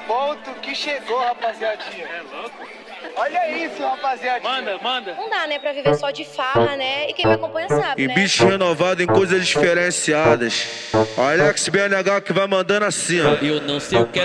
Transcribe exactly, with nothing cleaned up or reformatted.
ponto que chegou, rapaziadinha. É louco? Olha isso, rapaziadinha. Manda, manda. Não dá, né, pra viver só de farra, né? E quem me acompanha sabe, E né? bicho renovado em coisas diferenciadas. Alex B N H que vai mandando assim, ó. Eu não sei o que é